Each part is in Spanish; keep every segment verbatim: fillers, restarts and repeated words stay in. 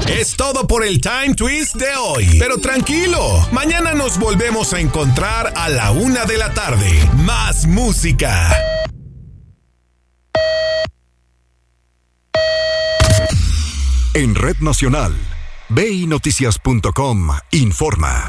Es todo por el Time Twist de hoy. Pero tranquilo, mañana nos volvemos a encontrar a la una de la tarde. Más música. En Red Nacional, B I Noticias punto com informa.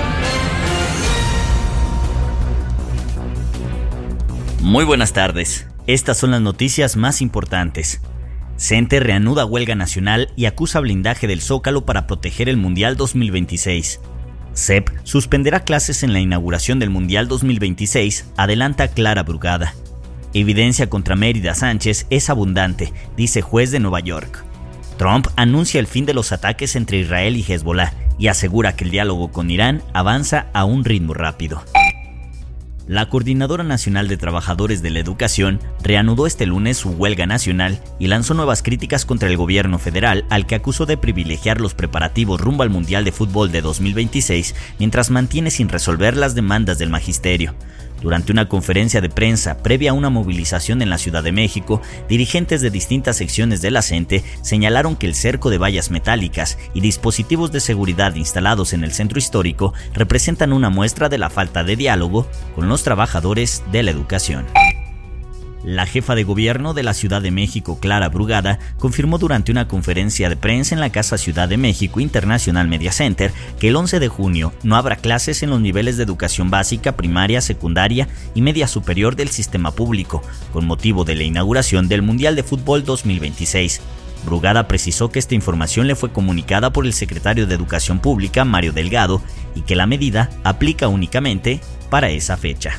Muy buenas tardes. Estas son las noticias más importantes. CENTE reanuda huelga nacional y acusa blindaje del Zócalo para proteger el Mundial dos mil veintiséis. C E P suspenderá clases en la inauguración del Mundial dos mil veintiséis, adelanta Clara Brugada. Evidencia contra Mérida Sánchez es abundante, dice juez de Nueva York. Trump anuncia el fin de los ataques entre Israel y Hezbollah y asegura que el diálogo con Irán avanza a un ritmo rápido. La Coordinadora Nacional de Trabajadores de la Educación reanudó este lunes su huelga nacional y lanzó nuevas críticas contra el gobierno federal, al que acusó de privilegiar los preparativos rumbo al Mundial de Fútbol de dos mil veintiséis mientras mantiene sin resolver las demandas del magisterio. Durante una conferencia de prensa previa a una movilización en la Ciudad de México, dirigentes de distintas secciones de la CENTE señalaron que el cerco de vallas metálicas y dispositivos de seguridad instalados en el centro histórico representan una muestra de la falta de diálogo con los trabajadores de la educación. La jefa de gobierno de la Ciudad de México, Clara Brugada, confirmó durante una conferencia de prensa en la Casa Ciudad de México International Media Center que el once de junio no habrá clases en los niveles de educación básica, primaria, secundaria y media superior del sistema público, con motivo de la inauguración del Mundial de Fútbol dos mil veintiséis. Brugada precisó que esta información le fue comunicada por el secretario de Educación Pública, Mario Delgado, y que la medida aplica únicamente para esa fecha.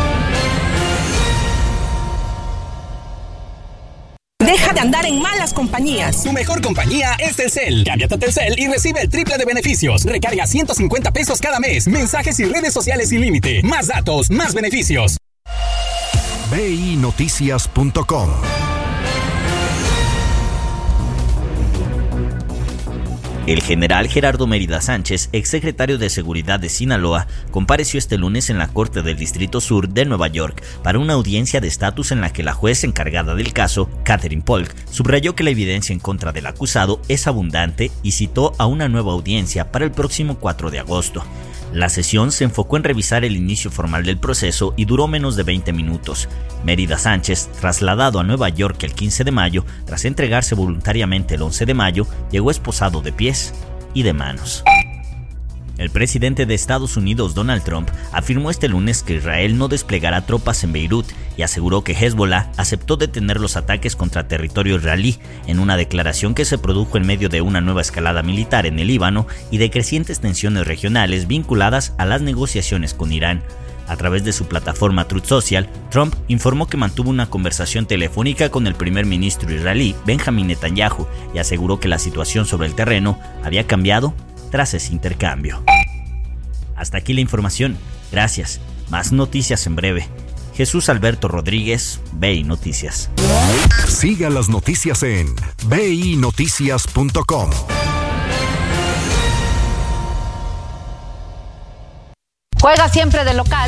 Deja de andar en malas compañías. Tu mejor compañía es Telcel. Cámbiate a Telcel y recibe el triple de beneficios. Recarga ciento cincuenta pesos cada mes. Mensajes y redes sociales sin límite. Más datos, más beneficios. B I Noticias punto com. El general Gerardo Mérida Sánchez, exsecretario de Seguridad de Sinaloa, compareció este lunes en la Corte del Distrito Sur de Nueva York para una audiencia de estatus en la que la juez encargada del caso, Catherine Polk, subrayó que la evidencia en contra del acusado es abundante y citó a una nueva audiencia para el próximo cuatro de agosto. La sesión se enfocó en revisar el inicio formal del proceso y duró menos de veinte minutos. Mérida Sánchez, trasladado a Nueva York el quince de mayo, tras entregarse voluntariamente el once de mayo, llegó esposado de pies y de manos. El presidente de Estados Unidos, Donald Trump, afirmó este lunes que Israel no desplegará tropas en Beirut y aseguró que Hezbollah aceptó detener los ataques contra territorio israelí en una declaración que se produjo en medio de una nueva escalada militar en el Líbano y de crecientes tensiones regionales vinculadas a las negociaciones con Irán. A través de su plataforma Truth Social, Trump informó que mantuvo una conversación telefónica con el primer ministro israelí, Benjamin Netanyahu, y aseguró que la situación sobre el terreno había cambiado tras ese intercambio. Hasta aquí la información. Gracias. Más noticias en breve. Jesús Alberto Rodríguez, B I Noticias. Siga las noticias en B I Noticias punto com. Juega siempre de local.